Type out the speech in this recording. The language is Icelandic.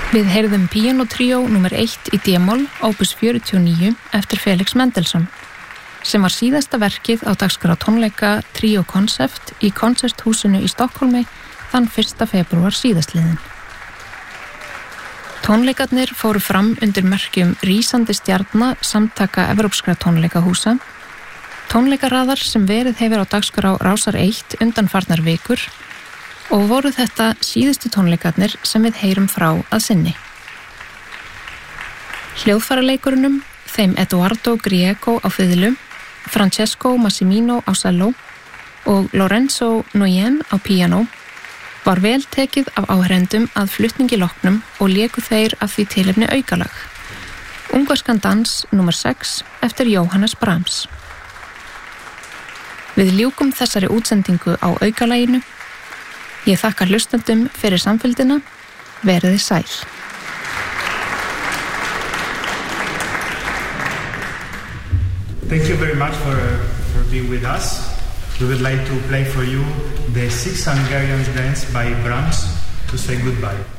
Við heyrðum píanótríó nr. 1 í D-moll, opus 49 eftir Felix Mendelssohn, sem var síðasta verkið á dagskrá tónleika Tríó Concept í Konserthúsinu í Stokkólmi þann 1. febrúar síðastliðinn. Tónleikarnir fóru fram undir merkjum Rísandi stjarna samtaka evrópskra tónleikahúsa, tónleikaraðar sem verið hefur á dagskrá Rásar 1 undanfarnar vikur og voru þetta síðustu tónleikarnir sem við heyrum frá að sinni. Hljóðfæraleikurunum, þeim Eduardo Griego á fiðlu, Francesco Massimino á selló og Lorenzo Nguyen á píanó, var vel tekið af áheyrendum að flutningi loknum og léku þeir af því tilefni aukalag, Ungverskan dans nr. 6 eftir Jóhannes Brahms. Við ljúkum þessari útsendingu á aukalaginu. Ég þakka hlustendum fyrir samfylgdina. Veriði sæl. Thank you very much for being with us. We would like to play for you the Six Hungarian Dance by Brahms to say goodbye.